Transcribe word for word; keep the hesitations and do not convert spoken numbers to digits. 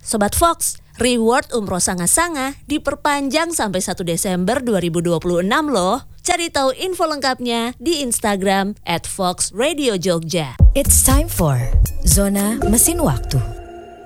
Sobat Fox, reward umroh Sanga-Sanga diperpanjang sampai satu Desember dua ribu dua puluh enam loh. Cari tahu info lengkapnya di Instagram at Fox Radio Jogja. It's time for Zona Mesin Waktu.